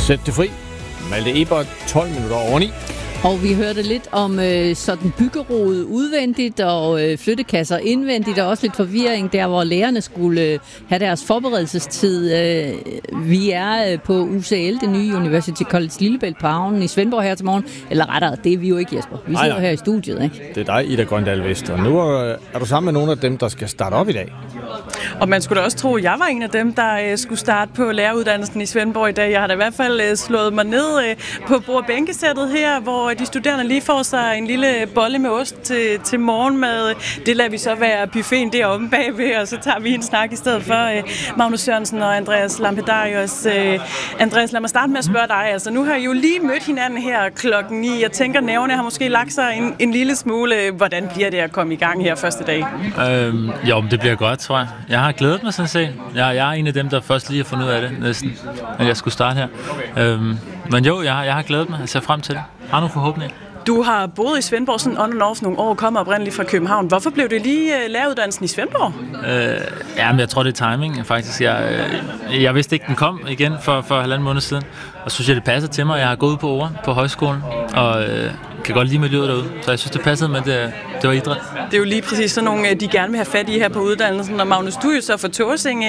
Sæt det fri. Malte Ebert, 12 minutter over 9. Og vi hørte lidt om sådan byggerodet udvendigt og flyttekasser indvendigt, og også lidt forvirring der, hvor lærerne skulle have deres forberedelsestid. Vi er på UCL, det nye University College Lillebælt på havnen i Svendborg her til morgen. Eller rettere, det er vi jo ikke, Jesper. Vi sidder her i studiet, ikke? Det er dig, Ida Grøndal Vest. Og nu er du sammen med nogle af dem, der skal starte op i dag. Og man skulle da også tro, at jeg var en af dem, der skulle starte på læreruddannelsen i Svendborg i dag. Jeg har da i hvert fald slået mig ned på bordbænkesættet her, hvor de studerende lige får sig en lille bolle med ost til morgenmad. Det lader vi så være buffeten deromme bagved, og så tager vi en snak i stedet for Magnus Sørensen og Andreas Lampedarius. Andreas, lad mig starte med at spørge dig. Altså, nu har I jo lige mødt hinanden her klokken 9. Jeg tænker, nævne har måske lagt sig en lille smule. Hvordan bliver det at komme i gang her første dag? Jo, det bliver godt, tror jeg. Jeg har glædet mig sådan set. Jeg er en af dem, der først lige har fundet ud af det næsten, at jeg skulle starte her. Men jo, jeg har glædet mig. Jeg ser frem til det. Har nogle forhåbninger. Du har boet i Svendborg sådan on and off nogle år, kommer oprindeligt fra København. Hvorfor blev det lige læreruddannelsen i Svendborg? Men jeg tror, det er timing, faktisk. Jeg vidste ikke, den kom igen for 1,5 måned siden. Og så synes jeg, det passer til mig. Jeg har gået på Ore på højskolen, og kan godt lide miljøet derude. Så jeg synes, det passede med, det var idræt. Det er jo lige præcis sådan nogle, de gerne vil have fat i her på uddannelsen. Og Magnus, du er jo så fra Tåsinge.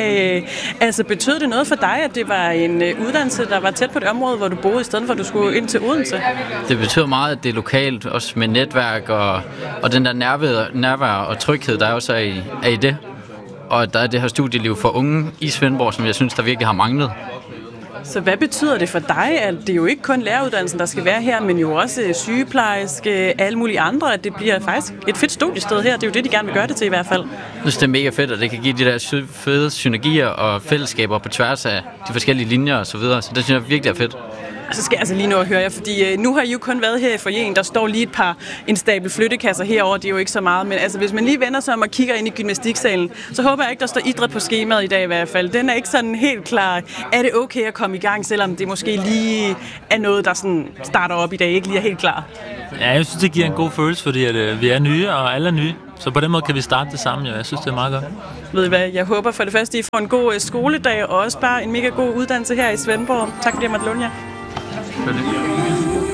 Altså, betød det noget for dig, at det var en uddannelse, der var tæt på det område, hvor du boede, i stedet for at du skulle ind til Odense? Det betyder meget, at det er lokalt, også med netværk og den der nærvær og tryghed, der også er i det. Og der er det her studieliv for unge i Svendborg, som jeg synes, der virkelig har manglet. Så hvad betyder det for dig, at det er jo ikke kun læreruddannelsen, der skal være her, men jo også sygeplejerske, alle mulige andre, at det bliver faktisk et fedt studiested her. Det er jo det, de gerne vil gøre det til i hvert fald. Jeg synes, det er mega fedt, og det kan give de der fede synergier og fællesskaber på tværs af de forskellige linjer og så videre. Så det synes jeg virkelig er fedt. Så skal jeg altså lige nå at høre jer, fordi nu har I jo kun været her i foyeren. Der står lige en stabel flyttekasser herover. Det er jo ikke så meget, men altså hvis man lige vender sig om og kigger ind i gymnastiksalen, så håber jeg ikke, der står idræt på skemaet i dag i hvert fald. Den er ikke sådan helt klar. Er det okay at komme i gang, selvom det måske lige er noget, der sådan starter op i dag, ikke lige er helt klar? Ja, jeg synes, det giver en god følelse, fordi at, vi er nye, og alle er nye. Så på den måde kan vi starte det sammen, og jeg synes, det er meget godt. Ved I hvad, jeg håber for det første, I får en god skoledag, og også bare en mega god uddannelse her i Svendborg. Tak fordi jeg måtte låne jer. Selvfølgelig.